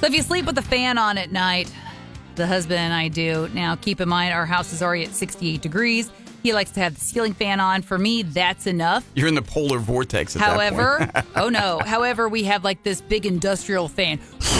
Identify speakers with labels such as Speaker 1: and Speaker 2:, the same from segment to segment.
Speaker 1: So if you sleep with the fan on at night, the husband and I do. Now, keep in mind, our house is already at 68 degrees. He likes to have the ceiling fan on. For me, that's enough.
Speaker 2: You're in the polar vortex at
Speaker 1: However,
Speaker 2: that point.
Speaker 1: oh no. However, we have like this big industrial fan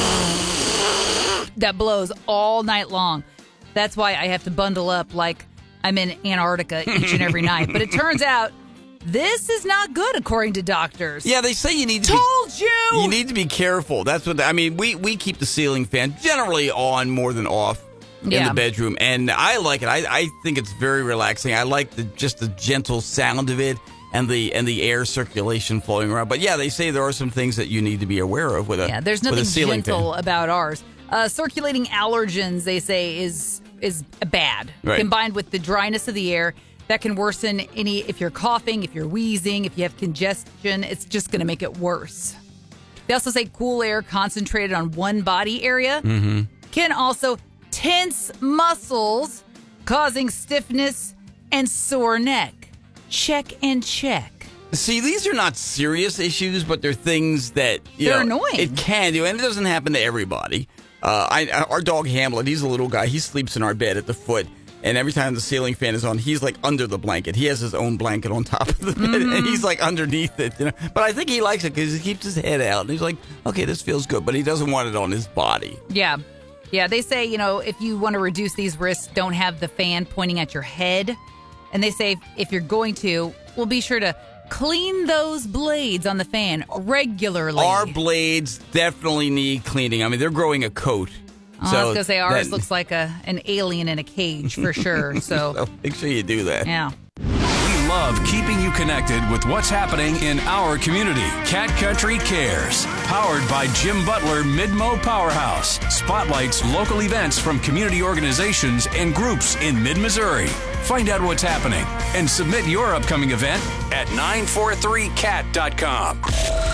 Speaker 1: that blows all night long. That's why I have to bundle up like I'm in Antarctica each and every night. But it turns out this is not good, according to doctors.
Speaker 2: Yeah, they say you need to
Speaker 1: You
Speaker 2: need to be careful. That's what I mean. We keep the ceiling fan generally on more than off in the bedroom, and I like it. I think it's very relaxing. I like the gentle sound of it and the air circulation flowing around. But yeah, they say there are some things that you need to be aware of with a
Speaker 1: there's nothing
Speaker 2: ceiling
Speaker 1: gentle
Speaker 2: fan.
Speaker 1: about ours. Circulating allergens, they say, is bad.
Speaker 2: Right.
Speaker 1: Combined with the dryness of the air, that can worsen if you're coughing, if you're wheezing, if you have congestion, it's just going to make it worse. They also say cool air concentrated on one body area can also tense muscles, causing stiffness and sore neck. Check and check.
Speaker 2: See, these are not serious issues, but they're things that
Speaker 1: They're annoying.
Speaker 2: It can do, and it doesn't happen to everybody. Our dog Hamlet, he's a little guy. He sleeps in our bed at the foot, and every time the ceiling fan is on, he's like under the blanket. He has his own blanket on top of the bed, and he's like underneath it. But I think he likes it because he keeps his head out, and he's like, "Okay, this feels good," but he doesn't want it on his body.
Speaker 1: Yeah. Yeah, they say, if you want to reduce these risks, don't have the fan pointing at your head. And they say if you're going to, well, be sure to clean those blades on the fan regularly.
Speaker 2: Our blades definitely need cleaning. I mean, they're growing a coat.
Speaker 1: I was going to say ours looks like an alien in a cage for sure. So
Speaker 2: make sure you do that.
Speaker 1: Yeah.
Speaker 3: We love keeping you connected with what's happening in our community. Cat Country Cares, powered by Jim Butler Midmo Powerhouse, spotlights local events from community organizations and groups in mid-Missouri. Find out what's happening and submit your upcoming event at 943cat.com.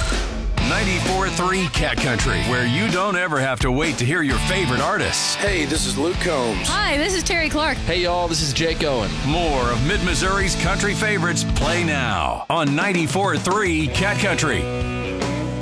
Speaker 3: 94.3 Cat Country, where you don't ever have to wait to hear your favorite artists.
Speaker 4: Hey, this is Luke Combs.
Speaker 5: Hi, this is Terry Clark.
Speaker 4: Hey, y'all, this is Jake Owen.
Speaker 3: More of Mid-Missouri's country favorites play now on 94.3 Cat Country.